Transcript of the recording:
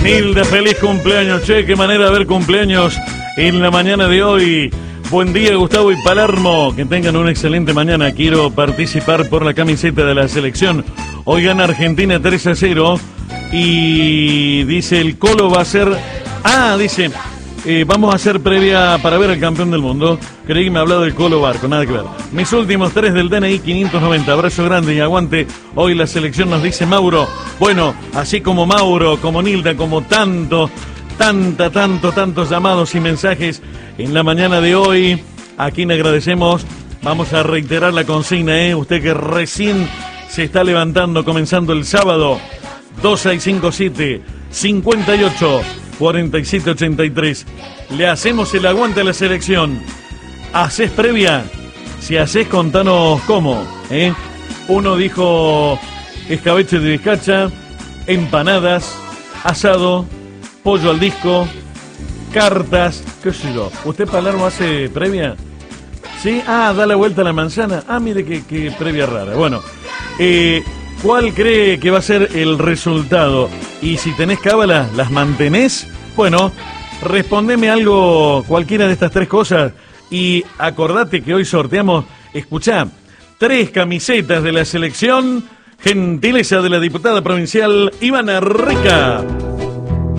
Nilda, feliz cumpleaños. Che, qué manera de ver cumpleaños en la mañana de hoy. Buen día, Gustavo y Palermo. Que tengan una excelente mañana. Quiero participar por la camiseta de la selección. Hoy gana Argentina 3-0. Y dice, el Colo va a ser... dice... vamos a hacer previa para ver al campeón del mundo. Creí que me hablaba del Colo Barco, nada que ver. Mis últimos 3 del DNI 590. Abrazo grande y aguante. Hoy la selección, nos dice Mauro. Bueno, así como Mauro, como Nilda, como tantos llamados y mensajes en la mañana de hoy, a quien agradecemos. Vamos a reiterar la consigna, usted que recién se está levantando, comenzando el sábado. 2657 58 4783. Le hacemos el aguante a la selección. ¿Hacés previa? Si hacés, contanos cómo. Uno dijo escabeche de vizcacha, empanadas, asado, pollo al disco, cartas, qué sé yo. ¿Usted, Palermo, hace previa? ¿Sí? Da la vuelta a la manzana. Mire qué previa rara. Bueno, ¿cuál cree que va a ser el resultado? Y si tenés cábala, ¿las mantenés? Bueno, respondeme algo, cualquiera de estas 3 cosas. Y acordate que hoy sorteamos, escuchá, 3 camisetas de la selección, gentileza de la diputada provincial Ivana Rica.